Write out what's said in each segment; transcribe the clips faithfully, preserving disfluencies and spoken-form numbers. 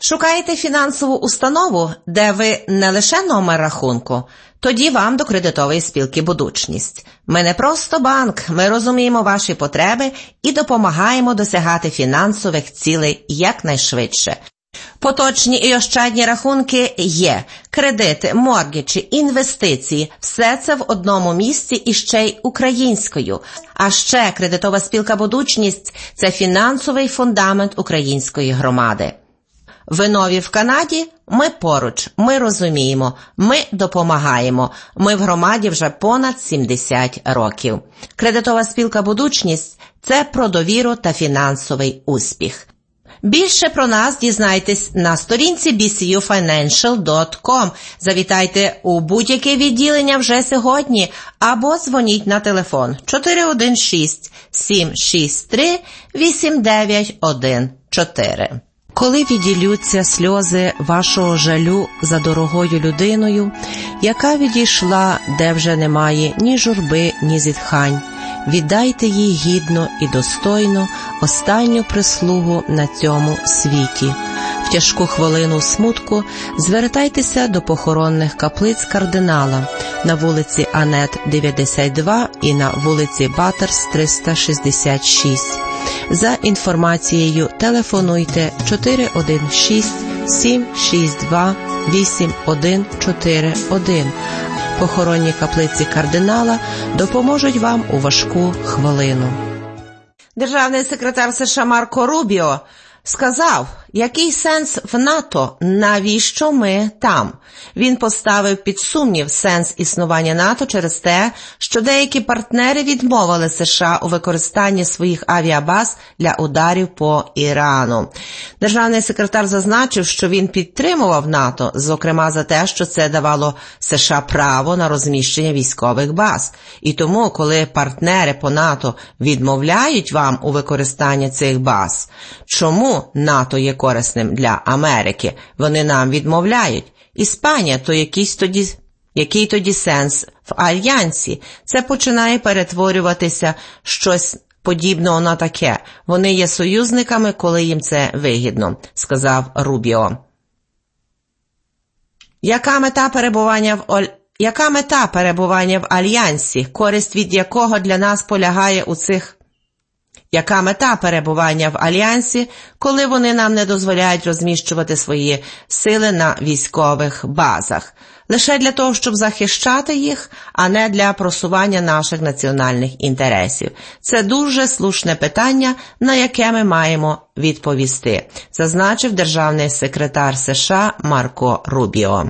Шукаєте фінансову установу, де ви не лише номер рахунку? Тоді вам до кредитової спілки «Будучність». Ми не просто банк, ми розуміємо ваші потреби і допомагаємо досягати фінансових цілей якнайшвидше. Поточні і ощадні рахунки є, кредити, моргіджі, інвестиції – все це в одному місці і ще й українською. А ще кредитова спілка «Будучність» – це фінансовий фундамент української громади. Ви нові в Канаді? Ми поруч, ми розуміємо, ми допомагаємо. Ми в громаді вже понад сімдесят років. Кредитова спілка «Будучність» – це про довіру та фінансовий успіх. Більше про нас дізнайтесь на сторінці бі сі ю файненшіал дот ком. Завітайте у будь-яке відділення вже сьогодні або дзвоніть на телефон чотири один шість сім шість три вісім дев'ять один чотири. Коли віділються сльози вашого жалю за дорогою людиною, яка відійшла, де вже немає ні журби, ні зітхань, віддайте їй гідно і достойно останню прислугу на цьому світі. В тяжку хвилину смутку звертайтеся до похоронних каплиць кардинала на вулиці Анет дев'ятдесят два і на вулиці Баттерс триста шістдесят шість. За інформацією телефонуйте чотири один шість сім шість два вісім один чотири один. Похоронні каплиці кардинала допоможуть вам у важку хвилину. Державний секретар США Марко Рубіо сказав, який сенс в НАТО, навіщо ми там? Він поставив під сумнів сенс існування НАТО через те, що деякі партнери відмовили США у використанні своїх авіабаз для ударів по Ірану. Державний секретар зазначив, що він підтримував НАТО, зокрема за те, що це давало США право на розміщення військових баз. І тому, коли партнери по НАТО відмовляють вам у використанні цих баз, чому НАТО є корисним для Америки? Вони нам відмовляють. Іспанія, то якийсь тоді, який тоді сенс в альянсі? Це починає перетворюватися щось подібного на таке. Вони є союзниками, коли їм це вигідно, сказав Рубіо. Яка мета перебування в Оль... Яка мета перебування в альянсі, користь від якого для нас полягає у цих Яка мета перебування в альянсі, коли вони нам не дозволяють розміщувати свої сили на військових базах? Лише для того, щоб захищати їх, а не для просування наших національних інтересів. Це дуже слушне питання, на яке ми маємо відповісти, зазначив державний секретар США Марко Рубіо.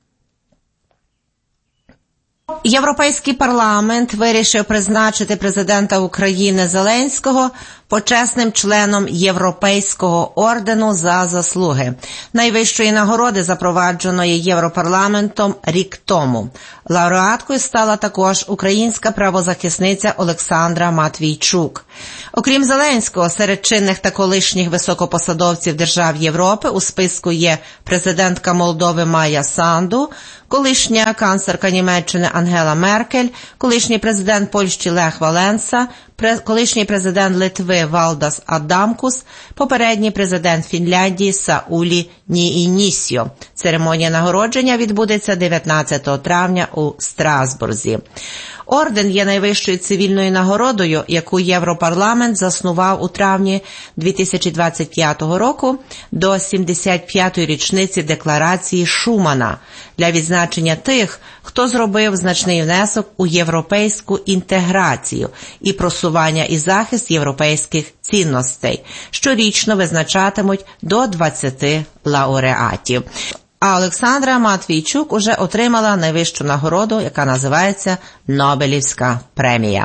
Європейський парламент вирішив призначити президента України Зеленського почесним членом Європейського ордену за заслуги, найвищої нагороди, запровадженої Європарламентом рік тому. Лауреаткою стала також українська правозахисниця Олександра Матвійчук. Окрім Зеленського, серед чинних та колишніх високопосадовців держав Європи у списку є президентка Молдови Майя Санду, колишня канцлерка Німеччини Ангела Меркель, колишній президент Польщі Лех Валенса, колишній президент Литви Валдас Адамкус, попередній президент Фінляндії Саулі Ніінісьо. Церемонія нагородження відбудеться дев'ятнадцятого травня у Страсбурзі. Орден є найвищою цивільною нагородою, яку Європарламент заснував у травні дві тисячі двадцять п'ятого року до сімдесят п'ятої річниці Декларації Шумана для відзначення тих, хто зробив значний внесок у європейську інтеграцію і просування і захист європейських цінностей. Щорічно визначатимуть до двадцяти лауреатів. А Олександра Матвійчук уже отримала найвищу нагороду, яка називається Нобелівська премія.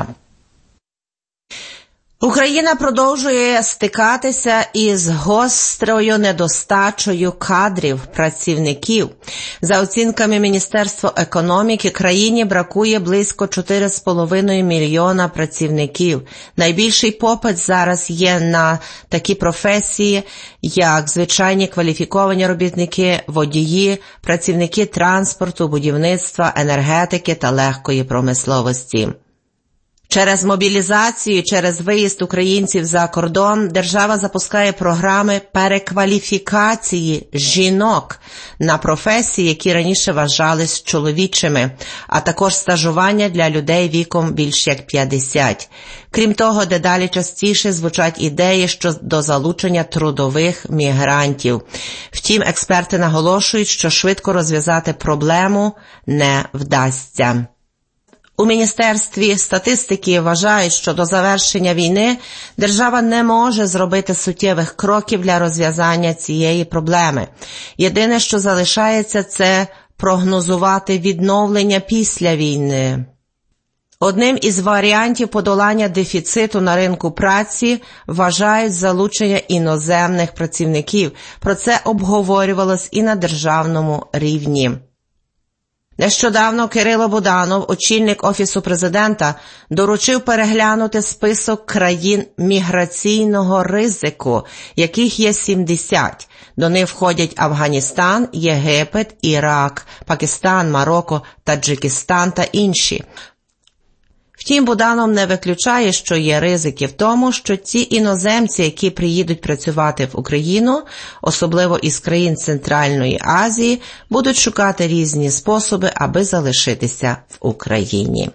Україна продовжує стикатися із гострою недостачею кадрів, працівників. За оцінками Міністерства економіки, країні бракує близько чотири з половиною мільйона працівників. Найбільший попит зараз є на такі професії, як звичайні кваліфіковані робітники, водії, працівники транспорту, будівництва, енергетики та легкої промисловості. Через мобілізацію, через виїзд українців за кордон держава запускає програми перекваліфікації жінок на професії, які раніше вважались чоловічими, а також стажування для людей віком більш як п'ятдесят. Крім того, дедалі частіше звучать ідеї щодо залучення трудових мігрантів. Втім, експерти наголошують, що швидко розв'язати проблему не вдасться. У Міністерстві статистики вважають, що до завершення війни держава не може зробити суттєвих кроків для розв'язання цієї проблеми. Єдине, що залишається, це прогнозувати відновлення після війни. Одним із варіантів подолання дефіциту на ринку праці вважають залучення іноземних працівників. Про це обговорювалось і на державному рівні. Нещодавно Кирило Буданов, очільник Офісу президента, доручив переглянути список країн міграційного ризику, яких є сімдесят. До них входять Афганістан, Єгипет, Ірак, Пакистан, Марокко, Таджикистан та інші. Втім, Буданов не виключає, що є ризики в тому, що ці іноземці, які приїдуть працювати в Україну, особливо із країн Центральної Азії, будуть шукати різні способи, аби залишитися в Україні.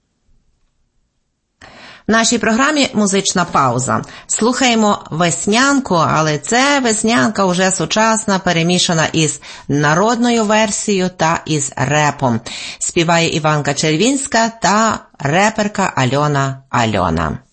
В нашій програмі музична пауза. Слухаємо веснянку, але це веснянка вже сучасна, перемішана із народною версією та із репом. Співає Іванка Червінська та реперка Альона Альона.